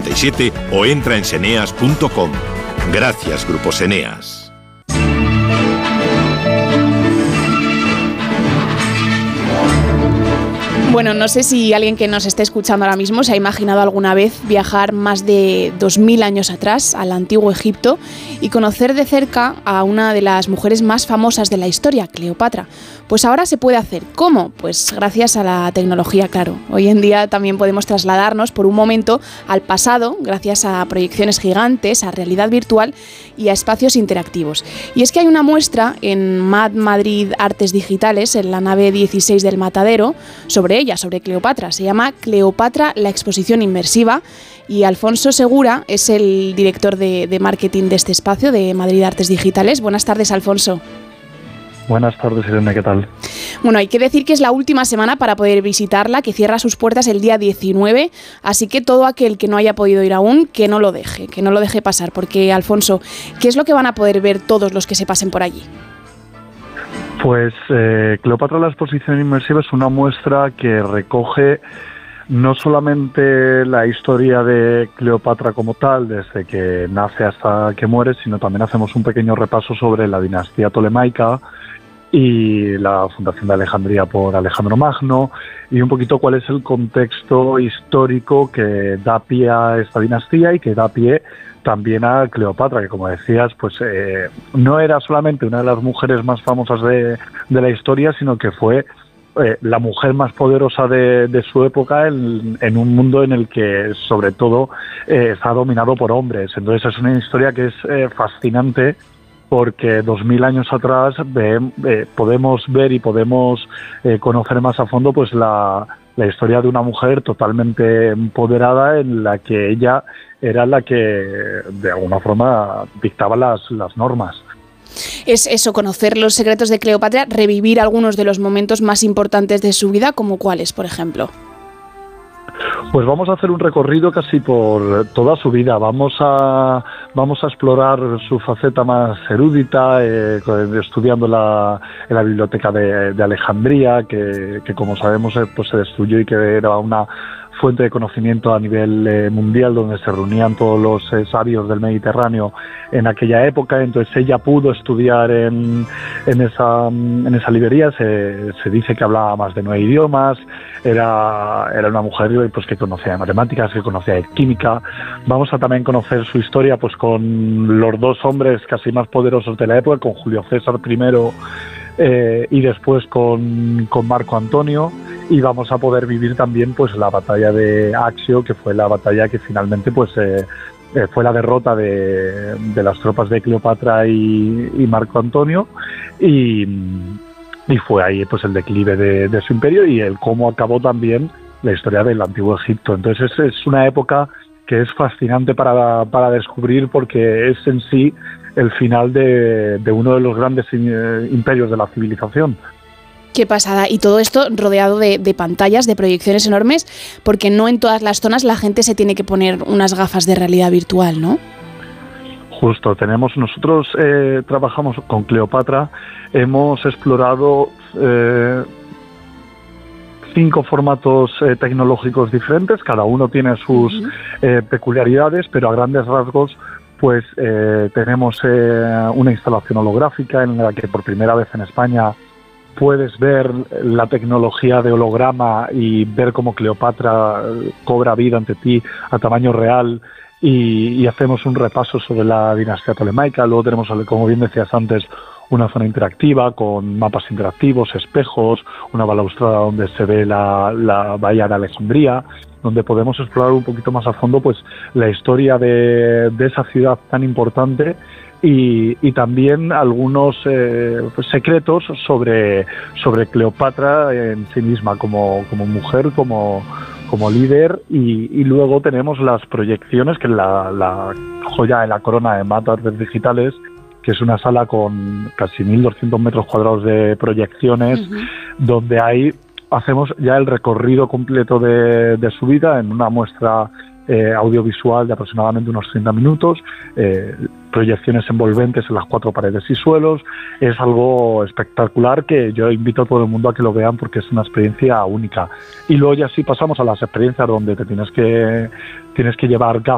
57 o entra en seneas.com. Gracias, Grupo Seneas. Bueno, no sé si alguien que nos esté escuchando ahora mismo se ha imaginado alguna vez viajar más de 2000 años atrás al antiguo Egipto y conocer de cerca a una de las mujeres más famosas de la historia, Cleopatra. Pues ahora se puede hacer. ¿Cómo? Pues gracias a la tecnología, claro. Hoy en día también podemos trasladarnos por un momento al pasado gracias a proyecciones gigantes, a realidad virtual y a espacios interactivos. Y es que hay una muestra en MAD Madrid Artes Digitales, en la nave 16 del Matadero, sobre ella, sobre Cleopatra. Se llama Cleopatra, la exposición inmersiva, y Alfonso Segura es el director de marketing de este espacio, de Madrid Artes Digitales. Buenas tardes, Alfonso. Buenas tardes, Irene, ¿qué tal? Bueno, hay que decir que es la última semana para poder visitarla, que cierra sus puertas el día 19, así que todo aquel que no haya podido ir aún, que no lo deje pasar, porque, Alfonso, ¿qué es lo que van a poder ver todos los que se pasen por allí? Pues Cleopatra, la exposición inmersiva, es una muestra que recoge no solamente la historia de Cleopatra como tal, desde que nace hasta que muere, sino también hacemos un pequeño repaso sobre la dinastía tolemaica y la fundación de Alejandría por Alejandro Magno, y un poquito cuál es el contexto histórico que da pie a esta dinastía y que da pie también a Cleopatra, que, como decías, pues no era solamente una de las mujeres más famosas de la historia, sino que fue la mujer más poderosa de su época en un mundo en el que, sobre todo, está dominado por hombres. Entonces es una historia que es fascinante, porque 2000 años atrás podemos ver y podemos conocer más a fondo pues la historia de una mujer totalmente empoderada, en la que ella era la que de alguna forma dictaba las normas. Es eso, conocer los secretos de Cleopatra, revivir algunos de los momentos más importantes de su vida, como cuáles, por ejemplo. Pues vamos a hacer un recorrido casi por toda su vida. Vamos a explorar su faceta más erudita, estudiando en la biblioteca de Alejandría, que como sabemos pues se destruyó y que era una fuente de conocimiento a nivel mundial, donde se reunían todos los sabios del Mediterráneo en aquella época. Entonces ella pudo estudiar en esa librería. Se dice que hablaba más de 9 idiomas, era una mujer pues que conocía de matemáticas, que conocía de química. Vamos a también conocer su historia pues con los dos hombres casi más poderosos de la época, con Julio César primero y después con Marco Antonio. Y vamos a poder vivir también pues la batalla de Accio, que fue la batalla que finalmente pues fue la derrota de las tropas de Cleopatra y Marco Antonio, y fue ahí pues el declive de su imperio y el cómo acabó también la historia del antiguo Egipto. Entonces es una época que es fascinante para descubrir, porque es en sí el final de uno de los grandes imperios de la civilización. Qué pasada. Y todo esto rodeado de pantallas, de proyecciones enormes, porque no en todas las zonas la gente se tiene que poner unas gafas de realidad virtual, ¿no? Justo, nosotros trabajamos con Cleopatra, hemos explorado 5 formatos tecnológicos diferentes, cada uno tiene sus peculiaridades, pero a grandes rasgos pues tenemos una instalación holográfica en la que por primera vez en España puedes ver la tecnología de holograma y ver cómo Cleopatra cobra vida ante ti a tamaño real, y hacemos un repaso sobre la dinastía tolemaica. Luego tenemos, como bien decías antes, una zona interactiva con mapas interactivos, espejos, una balaustrada donde se ve la bahía de Alejandría, donde podemos explorar un poquito más a fondo pues la historia de esa ciudad tan importante, y también algunos secretos sobre Cleopatra en sí misma, como mujer, como líder. Y luego tenemos las proyecciones, que es la joya de la corona de MAD Artes Digitales, que es una sala con casi 1.200 metros cuadrados de proyecciones, donde ahí hacemos ya el recorrido completo de su vida en una muestra audiovisual de aproximadamente unos 30 minutos, proyecciones envolventes en las 4 paredes y suelos. Es algo espectacular que yo invito a todo el mundo a que lo vean, porque es una experiencia única. Y luego ya sí pasamos a las experiencias donde te tienes que llevar gafas